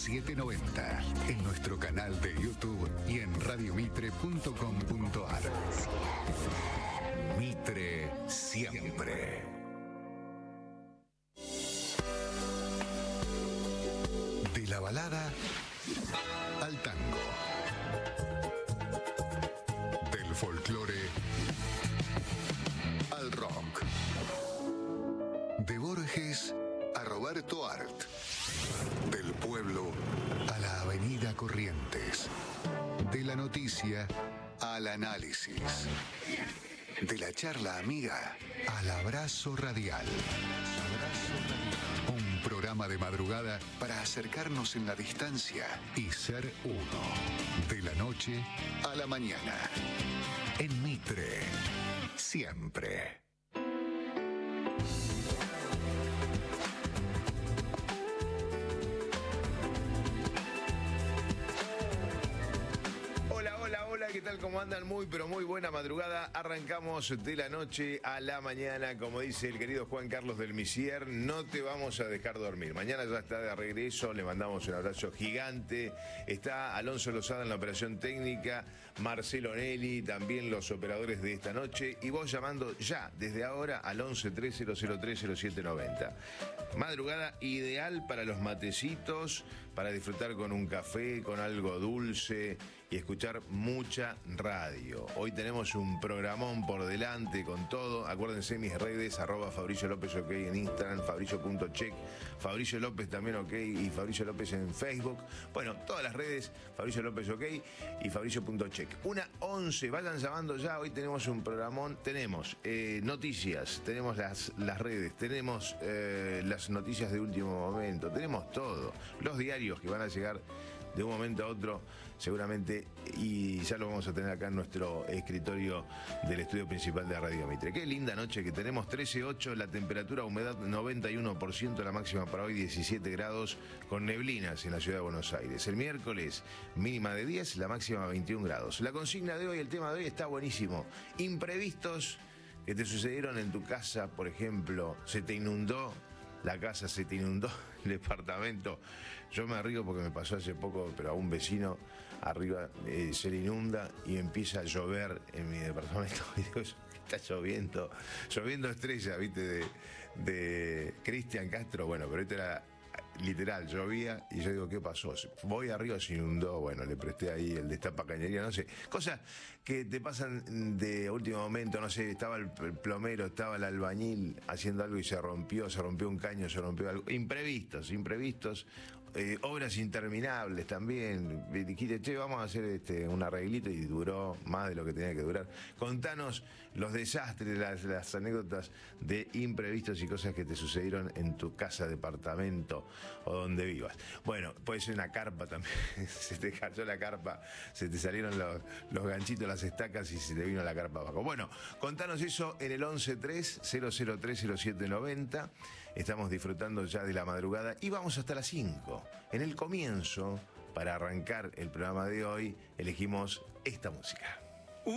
790. En nuestro canal de YouTube y en radiomitre.com.ar. Mitre siempre. De la balada al tango. Del folclore al rock. De Borges a Roberto Art. Del pueblo a la avenida Corrientes. De la noticia al análisis. De la charla amiga al abrazo radial. Un programa de madrugada para acercarnos en la distancia y ser uno. De la noche a la mañana. En Mitre, siempre. ¿Qué tal? ¿Cómo andan? Muy, pero muy buena madrugada. Arrancamos de la noche a la mañana, como dice el querido Juan Carlos del Misier, no te vamos a dejar dormir. Mañana ya está de regreso, le mandamos un abrazo gigante. Está Alonso Lozada en la operación técnica, Marcelo Nelly, también los operadores de esta noche. Y vos llamando ya, desde ahora, al 11-3003-0790. Madrugada ideal para los matecitos, para disfrutar con un café, con algo dulce y escuchar mucha radio. Hoy tenemos un programón por delante con todo. Acuérdense mis redes, @Fabricio López OK en Instagram, Fabricio.check, Fabricio López también OK y Fabricio López en Facebook. Bueno, todas las redes, Fabricio López OK y Fabricio.check. 1:11, vayan llamando ya. Hoy tenemos un programón, tenemos noticias, tenemos las redes, tenemos las noticias de último momento, tenemos todo. Los diarios que van a llegar de un momento a otro, seguramente, y ya lo vamos a tener acá en nuestro escritorio del estudio principal de Radio Mitre. Qué linda noche que tenemos, 13:08, la temperatura, humedad 91%, la máxima para hoy 17 grados, con neblinas en la ciudad de Buenos Aires. El miércoles, mínima de 10, la máxima 21 grados. La consigna de hoy, el tema de hoy está buenísimo. Imprevistos que te sucedieron en tu casa, por ejemplo, se te inundó la casa, se te inundó el departamento. Yo me río porque me pasó hace poco, pero a un vecino arriba se le inunda y empieza a llover en mi departamento. Y digo, está lloviendo estrella, ¿viste? De Cristian Castro. Bueno, pero esto era literal, llovía y yo digo, ¿qué pasó? Voy arriba, se inundó, bueno, le presté ahí el destapa cañería, no sé, cosas que te pasan de último momento, no sé, estaba el plomero, estaba el albañil haciendo algo y se rompió un caño, se rompió algo, imprevistos, obras interminables también. Dijiste, che, vamos a hacer un arreglito y duró más de lo que tenía que durar. Contanos los desastres, las anécdotas de imprevistos y cosas que te sucedieron en tu casa, departamento o donde vivas. Bueno, puede ser una carpa también. Se te cayó la carpa, se te salieron los ganchitos, las estacas y se te vino la carpa abajo. Bueno, contanos eso en el 11-3-003-0790. Estamos disfrutando ya de la madrugada y vamos hasta las 5. En el comienzo, para arrancar el programa de hoy, elegimos esta música.